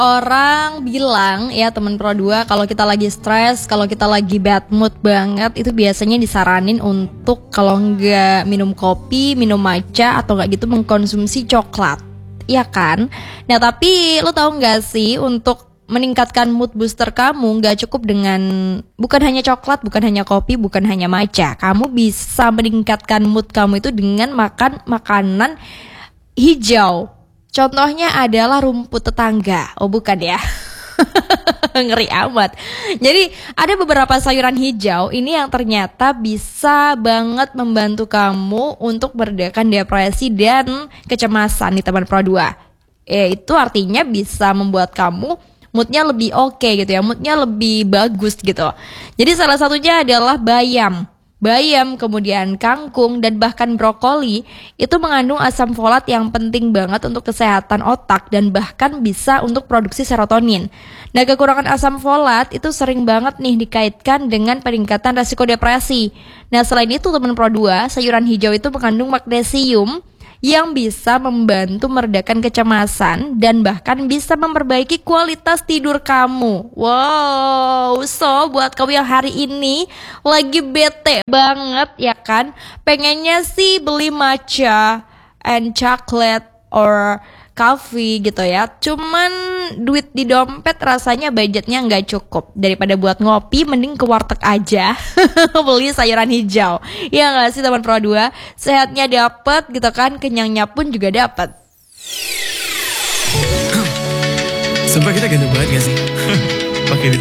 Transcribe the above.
Orang bilang ya teman Pro 2, kalau kita lagi stres, kalau kita lagi bad mood banget, itu biasanya disaranin untuk kalau nggak minum kopi, minum matcha, atau nggak gitu mengkonsumsi coklat. Iya kan? Nah tapi lo tahu nggak sih, untuk meningkatkan mood booster kamu nggak cukup dengan bukan hanya coklat, bukan hanya kopi, bukan hanya matcha. Kamu bisa meningkatkan mood kamu itu dengan makan makanan hijau. Contohnya adalah rumput tetangga. Oh bukan ya. Ngeri amat. Jadi ada beberapa sayuran hijau ini yang ternyata bisa banget membantu kamu untuk meredakan depresi dan kecemasan di teman Pro 2. Itu artinya bisa membuat kamu moodnya lebih oke gitu ya, moodnya lebih bagus gitu. Jadi salah satunya adalah bayam. Bayam, kemudian kangkung, dan bahkan brokoli itu mengandung asam folat yang penting banget untuk kesehatan otak dan bahkan bisa untuk produksi serotonin. Nah, kekurangan asam folat itu sering banget nih dikaitkan dengan peningkatan resiko depresi. Nah, selain itu teman Pro 2, sayuran hijau itu mengandung magnesium yang bisa membantu meredakan kecemasan dan bahkan bisa memperbaiki kualitas tidur kamu. Wow, so buat kamu yang hari ini lagi bete banget ya kan, pengennya sih beli matcha and chocolate or coffee gitu ya, cuman duit di dompet rasanya budgetnya nggak cukup. Daripada buat ngopi, mending ke warteg aja beli sayuran hijau. Ya nggak sih teman Pro 2? Sehatnya dapet gitu kan, kenyangnya pun juga dapet. Sumpah kita ganteng banget gak sih? Pakai